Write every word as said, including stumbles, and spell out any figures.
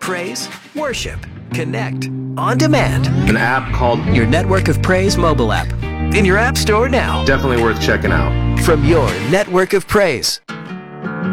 praise, worship, connect, on demand. An app called Your Network of Praise mobile app. In your app store now. Definitely worth checking out. From your Network of Praise.